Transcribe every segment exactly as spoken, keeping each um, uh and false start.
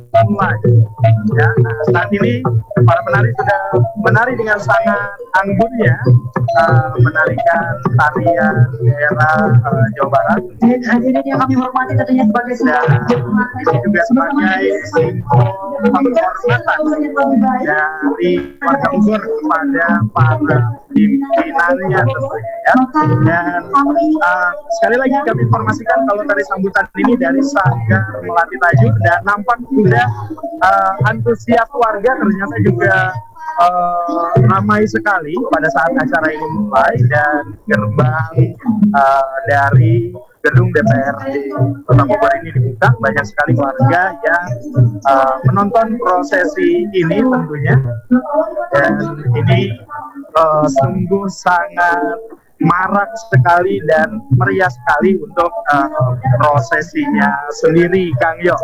mulai. Ya, nah, saat ini para penari sudah menari dengan sangat anggunnya, uh, menarikan tarian daerah uh, Jawa Barat. Hadirin yang kami hormati tentunya sebagai dan ini juga sebagai simbol penghormatan dari warga Bogor kepada para pimpinannya tentunya ya. Dan uh, sekali lagi kami informasikan kalau tadi sambutan ini dari Sanggar Melati Tajur dan nampak sudah uh, antusias warga ternyata juga uh, ramai sekali pada saat acara ini mulai dan gerbang uh, dari gedung D P R D Kota Bogor ini dibuka, banyak sekali warga yang uh, menonton prosesi ini tentunya, dan ini uh, sungguh sangat marak sekali dan meriah sekali untuk uh, prosesinya sendiri, Kang Yo.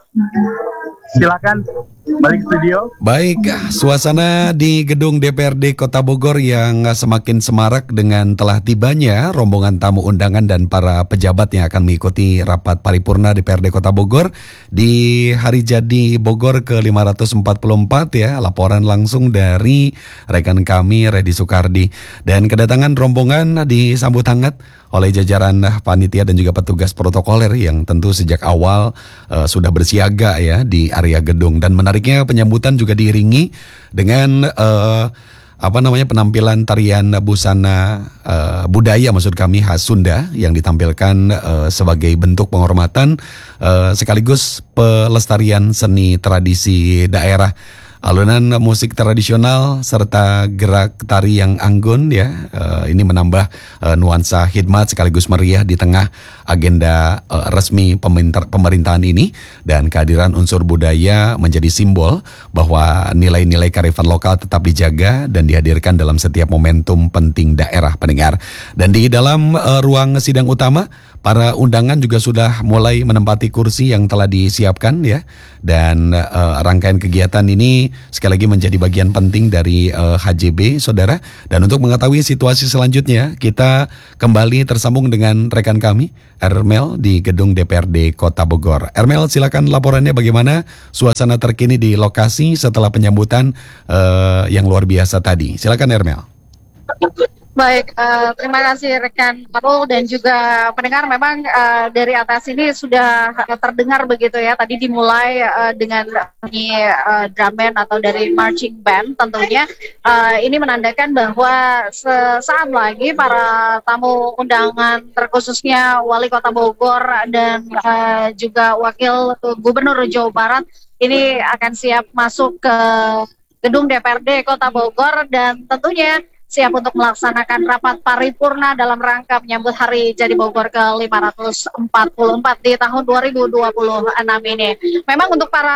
Silakan balik studio. Baik, suasana di gedung D P R D Kota Bogor yang semakin semarak dengan telah tibanya rombongan tamu undangan dan para pejabat yang akan mengikuti rapat paripurna D P R D Kota Bogor di Hari Jadi Bogor ke lima ratus empat puluh empat ya. Laporan langsung dari rekan kami Redi Sukardi, dan kedatangan rombongan disambut hangat oleh jajaran panitia dan juga petugas protokoler yang tentu sejak awal uh, sudah bersiaga ya di area gedung. Dan menariknya penyambutan juga diiringi dengan uh, apa namanya penampilan tarian busana uh, budaya, maksud kami khas Sunda, yang ditampilkan uh, sebagai bentuk penghormatan uh, sekaligus pelestarian seni tradisi daerah. Alunan musik tradisional serta gerak tari yang anggun ya, uh, ini menambah uh, nuansa khidmat sekaligus meriah di tengah agenda uh, resmi pemerintah, pemerintahan ini. Dan kehadiran unsur budaya menjadi simbol bahwa nilai-nilai kearifan lokal tetap dijaga dan dihadirkan dalam setiap momentum penting daerah pendengar. Dan di dalam uh, ruang sidang utama, para undangan juga sudah mulai menempati kursi yang telah disiapkan ya. Dan uh, rangkaian kegiatan ini sekali lagi menjadi bagian penting dari uh, H J B, saudara. Dan untuk mengetahui situasi selanjutnya, kita kembali tersambung dengan rekan kami, Ermel, di gedung D P R D Kota Bogor. Ermel, silakan laporannya bagaimana suasana terkini di lokasi setelah penyambutan uh, yang luar biasa tadi. Silakan Ermel. Baik, uh, terima kasih rekan Parul dan juga pendengar. Memang uh, dari atas ini sudah uh, terdengar begitu ya. Tadi dimulai uh, dengan bunyi uh, drum band atau dari marching band tentunya. Uh, ini menandakan bahwa sesaat lagi para tamu undangan terkhususnya Wali Kota Bogor dan uh, juga Wakil Gubernur Jawa Barat ini akan siap masuk ke gedung D P R D Kota Bogor dan tentunya siap untuk melaksanakan rapat paripurna dalam rangka menyambut Hari Jadi Bogor ke lima ratus empat puluh empat di tahun dua ribu dua puluh enam ini. Memang untuk para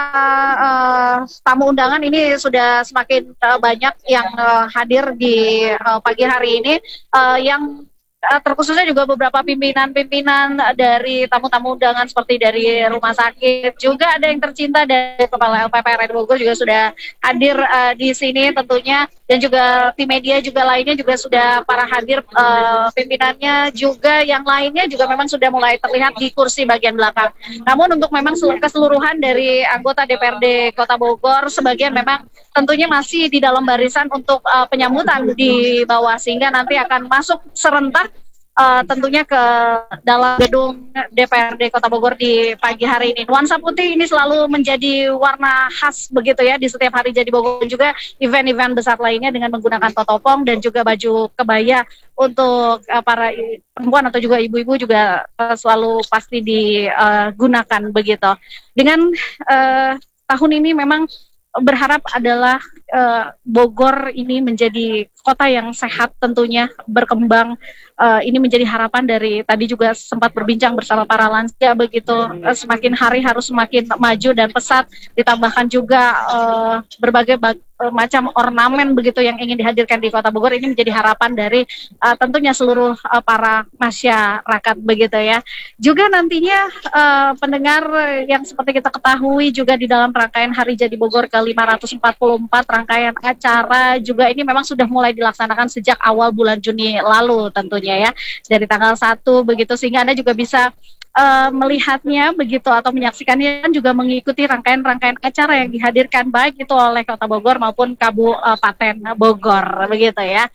uh, tamu undangan ini sudah semakin uh, banyak yang uh, hadir di uh, pagi hari ini, uh, yang Uh, terkhususnya juga beberapa pimpinan-pimpinan dari tamu-tamu undangan seperti dari rumah sakit, juga ada yang tercinta dari Kepala L P P R N Bogor juga sudah hadir uh, di sini tentunya, dan juga tim media juga lainnya juga sudah para hadir, uh, pimpinannya juga yang lainnya juga memang sudah mulai terlihat di kursi bagian belakang. Namun untuk memang keseluruhan dari anggota D P R D Kota Bogor, sebagian memang tentunya masih di dalam barisan untuk uh, penyambutan di bawah, sehingga nanti akan masuk serentak Uh, tentunya ke dalam gedung D P R D Kota Bogor di pagi hari ini. Nuansa putih ini selalu menjadi warna khas begitu ya di setiap Hari Jadi Bogor, dan juga event-event besar lainnya dengan menggunakan totopong dan juga baju kebaya untuk uh, para perempuan atau juga ibu-ibu juga uh, selalu pasti digunakan uh, begitu. Dengan uh, tahun ini memang berharap adalah uh, Bogor ini menjadi kota yang sehat tentunya, berkembang. Uh, ini menjadi harapan dari tadi juga sempat berbincang bersama para lansia begitu, uh, semakin hari harus semakin maju dan pesat, ditambahkan juga uh, berbagai bag- uh, macam ornamen begitu yang ingin dihadirkan di Kota Bogor. Ini menjadi harapan dari uh, tentunya seluruh uh, para masyarakat begitu ya. Juga nantinya uh, pendengar yang seperti kita ketahui juga di dalam rangkaian Hari Jadi Bogor ke lima ratus empat puluh empat, rangkaian acara juga ini memang sudah mulai dilaksanakan sejak awal bulan Juni lalu tentunya ya, dari tanggal satu begitu, sehingga Anda juga bisa uh, melihatnya begitu atau menyaksikannya, juga mengikuti rangkaian-rangkaian acara yang dihadirkan baik itu oleh Kota Bogor maupun Kabupaten Bogor begitu ya.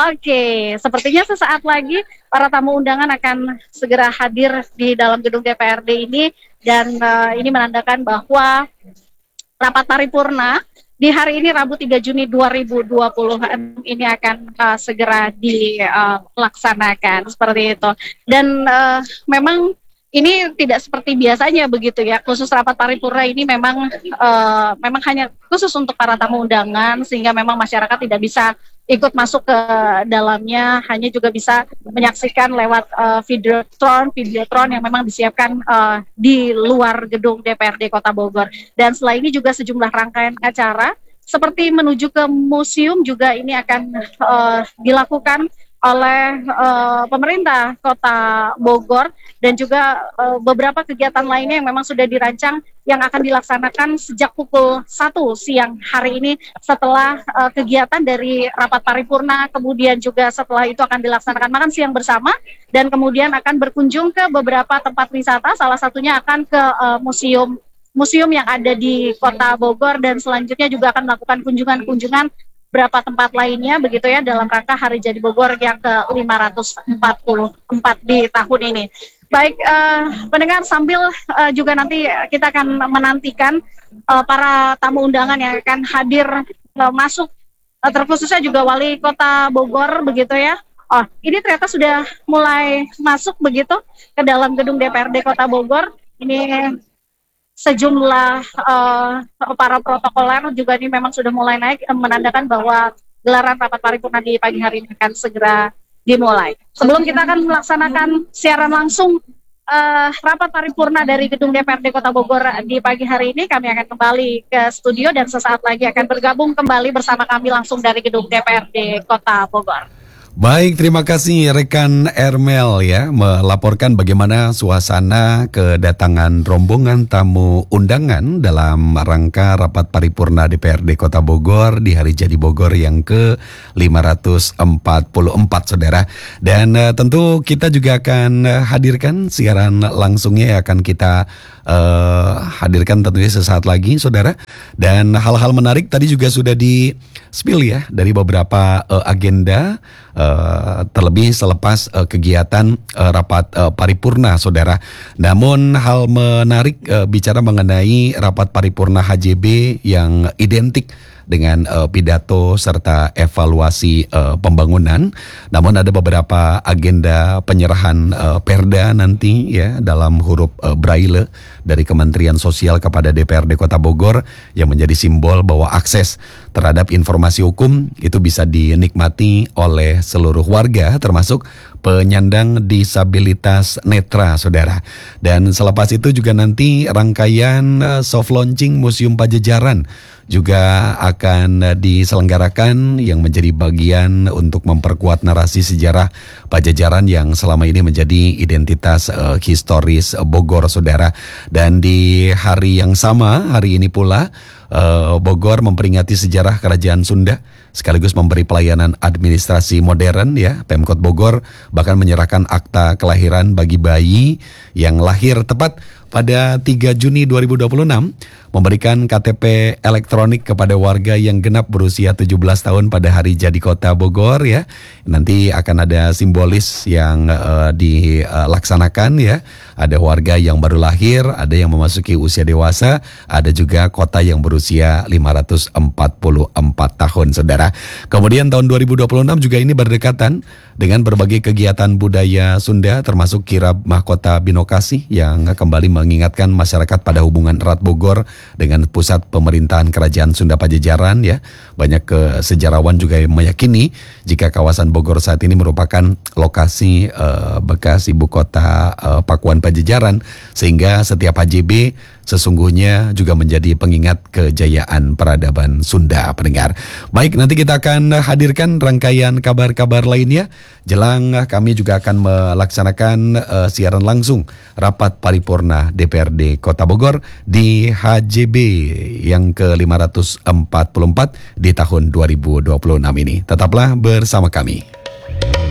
Oke, sepertinya sesaat lagi para tamu undangan akan segera hadir di dalam gedung D P R D ini, dan uh, ini menandakan bahwa rapat paripurna di hari ini Rabu tiga Juni dua ribu dua puluh ini akan uh, segera dilaksanakan uh, seperti itu. Dan uh, memang ini tidak seperti biasanya begitu ya. Khusus rapat paripurna ini memang uh, memang hanya khusus untuk para tamu undangan, sehingga memang masyarakat tidak bisa ikut masuk ke dalamnya, hanya juga bisa menyaksikan lewat uh, videotron, videotron yang memang disiapkan uh, di luar gedung D P R D Kota Bogor. Dan selain ini juga sejumlah rangkaian acara seperti menuju ke museum juga ini akan uh, dilakukan oleh uh, pemerintah Kota Bogor, dan juga uh, beberapa kegiatan lainnya yang memang sudah dirancang yang akan dilaksanakan sejak pukul satu siang hari ini setelah uh, kegiatan dari rapat paripurna. Kemudian juga setelah itu akan dilaksanakan makan siang bersama, dan kemudian akan berkunjung ke beberapa tempat wisata, salah satunya akan ke uh, museum museum yang ada di Kota Bogor, dan selanjutnya juga akan melakukan kunjungan-kunjungan beberapa tempat lainnya begitu ya, dalam rangka Hari Jadi Bogor yang ke lima ratus empat puluh empat di tahun ini. Baik, uh, pendengar, sambil uh, juga nanti kita akan menantikan uh, para tamu undangan yang akan hadir uh, masuk, uh, terkhususnya juga Wali Kota Bogor begitu ya. Oh, ini ternyata sudah mulai masuk begitu ke dalam gedung D P R D Kota Bogor. Ini sejumlah uh, para protokoler juga ini memang sudah mulai naik, menandakan bahwa gelaran rapat paripurna di pagi hari ini akan segera dimulai. Sebelum kita akan melaksanakan siaran langsung uh, rapat paripurna dari gedung D P R D Kota Bogor di pagi hari ini, kami akan kembali ke studio dan sesaat lagi akan bergabung kembali bersama kami langsung dari gedung D P R D Kota Bogor. Baik, terima kasih rekan Ermel ya, melaporkan bagaimana suasana kedatangan rombongan tamu undangan dalam rangka rapat paripurna D P R D Kota Bogor di Hari Jadi Bogor yang ke lima ratus empat puluh empat, saudara. Dan uh, tentu kita juga akan uh, hadirkan siaran langsungnya yang akan kita uh, hadirkan tentunya sesaat lagi, saudara. Dan hal-hal menarik tadi juga sudah di spill ya dari beberapa uh, agenda. Uh, terlebih selepas uh, kegiatan uh, rapat uh, paripurna, saudara. Namun hal menarik uh, bicara mengenai rapat paripurna H J B yang identik dengan uh, pidato serta evaluasi uh, pembangunan. Namun ada beberapa agenda penyerahan uh, perda nanti ya dalam huruf uh, braille dari Kementerian Sosial kepada D P R D Kota Bogor yang menjadi simbol bahwa akses terhadap informasi hukum itu bisa dinikmati oleh seluruh warga termasuk penyandang disabilitas netra, saudara. Dan selepas itu juga nanti rangkaian uh, soft launching Museum Pajajaran juga akan diselenggarakan yang menjadi bagian untuk memperkuat narasi sejarah Pajajaran yang selama ini menjadi identitas uh, historis Bogor, saudara. Dan di hari yang sama, hari ini pula uh, Bogor memperingati sejarah Kerajaan Sunda sekaligus memberi pelayanan administrasi modern ya. Pemkot Bogor bahkan menyerahkan akta kelahiran bagi bayi yang lahir tepat pada tiga Juni dua ribu dua puluh enam, memberikan K T P elektronik kepada warga yang genap berusia tujuh belas tahun pada hari jadi Kota Bogor ya. Nanti akan ada simbolis yang uh, dilaksanakan ya. Ada warga yang baru lahir, ada yang memasuki usia dewasa, ada juga kota yang berusia lima ratus empat puluh empat tahun, saudara. Kemudian tahun dua ribu dua puluh enam juga ini berdekatan dengan berbagai kegiatan budaya Sunda termasuk kirab mahkota Binokasi yang kembali mengingatkan masyarakat pada hubungan erat Bogor dengan pusat pemerintahan Kerajaan Sunda Pajajaran ya. Banyak ke sejarawan juga yang meyakini jika kawasan Bogor saat ini merupakan lokasi uh, bekas ibu kota uh, Pakuan Pajajaran, sehingga setiap H J B sesungguhnya juga menjadi pengingat kejayaan peradaban Sunda, pendengar. Baik, nanti kita akan hadirkan rangkaian kabar-kabar lainnya. Jelang kami juga akan melaksanakan uh, siaran langsung rapat paripurna D P R D Kota Bogor di H J B yang ke lima ratus empat puluh empat di tahun dua ribu dua puluh enam ini. Tetaplah bersama kami.